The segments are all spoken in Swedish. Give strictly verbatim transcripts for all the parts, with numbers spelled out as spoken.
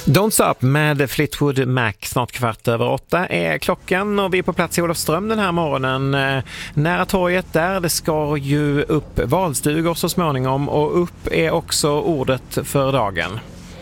Don't Stop med Fleetwood Mac, snart kvart över åtta är klockan och vi är på plats i Olofström den här morgonen. Nära torget där, det ska ju upp valstugor så småningom och upp är också ordet för dagen.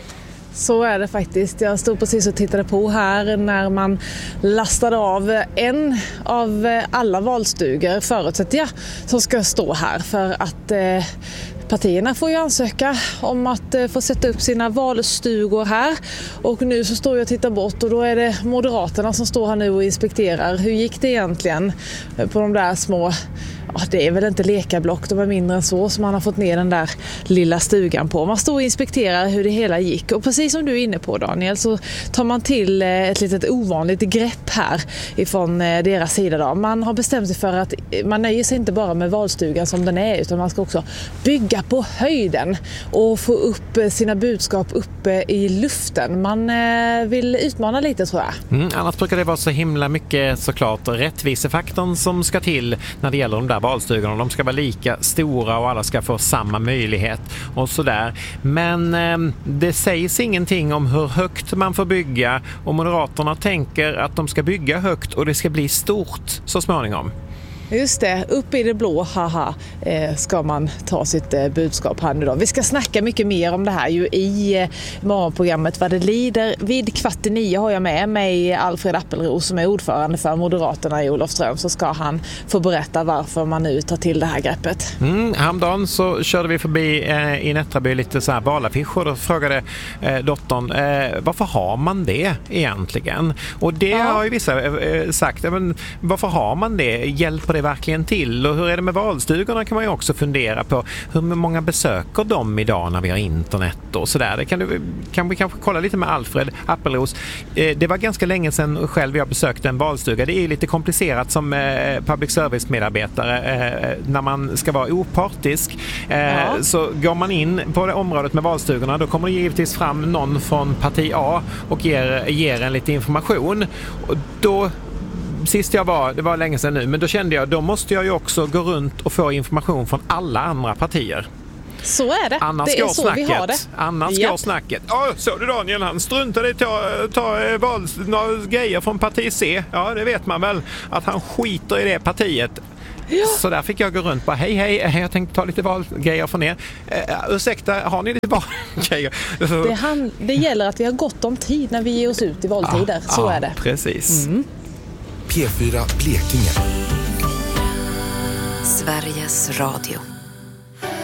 Så är det faktiskt. Jag stod precis och tittade på här när man lastade av en av alla valstugor, förutsätter jag, som ska stå här för att eh, partierna får ju ansöka om att eh, få sätta upp sina valstugor här. Och nu så står jag och tittar bort och då är det Moderaterna som står här nu och inspekterar. Hur gick det egentligen på de där små... Ja, det är väl inte lekablock, de är mindre än så som man har fått ner den där lilla stugan på. Man står och inspekterar hur det hela gick och precis som du är inne på, Daniel, så tar man till ett litet ovanligt grepp här ifrån deras sida då. Man har bestämt sig för att man nöjer sig inte bara med valstugan som den är utan man ska också bygga på höjden och få upp sina budskap uppe i luften. Man vill utmana lite, tror jag. Mm, annars brukar det vara så himla mycket såklart rättvisefaktorn som ska till när det gäller de där valstugorna. De ska vara lika stora och alla ska få samma möjlighet och sådär. Men eh, det sägs ingenting om hur högt man får bygga och Moderaterna tänker att de ska bygga högt och det ska bli stort så småningom. Just det, upp i det blå, haha, eh, ska man ta sitt eh, budskap här nu då. Vi ska snacka mycket mer om det här ju i eh, morgonprogrammet vad det lider. Vid kvart i nio har jag med mig Alfred Appelros som är ordförande för Moderaterna i Olofström, så ska han få berätta varför man nu tar till det här greppet. Mm, häromdagen så körde vi förbi eh, i Nättraby lite så här valaffischer och frågade eh, dottern eh, varför har man det egentligen? Och det ja. har ju vissa eh, sagt, men varför har man det? Hjälper det verkligen till? Och hur är det med valstugorna kan man ju också fundera på. Hur många besöker de idag när vi har internet och sådär? Det kan, du, kan vi kanske kolla lite med Alfred Appelros. Eh, det var ganska länge sedan själv jag besökte en valstuga. Det är lite komplicerat som eh, public service-medarbetare eh, när man ska vara opartisk. Eh, ja. Så går man in på det området med valstugorna, då kommer det givetvis fram någon från parti A och ger, ger en lite information. Och då sist jag var, det var länge sedan nu, men då kände jag, då måste jag ju också gå runt och få information från alla andra partier. Så är det. Annars det är går så snacket. vi har det. Annars Japp. går snacket. Ja, så du Daniel, han struntade i att ta, ta val, några grejer från parti C. Ja, det vet man väl. Att han skiter i det partiet. Ja. Så där fick jag gå runt på, hej hej, jag tänkte ta lite valgrejer från er. Uh, ursäkta, har ni lite valgrejer? Det, han, det gäller att vi har gott om tid när vi ger oss ut i valtider. Ja, så ja, är det. Precis. Mm. P fyra Blekinge. Sveriges Radio.